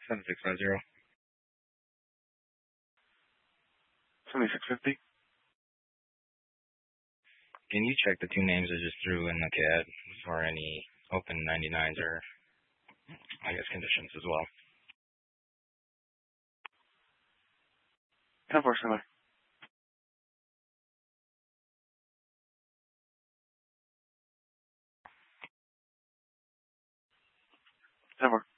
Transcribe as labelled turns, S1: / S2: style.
S1: 7650.
S2: 7650.
S1: Can you check the two names I just threw in the CAD for any open 99s or, I guess, conditions as well?
S2: 10-4, sir. 10-4.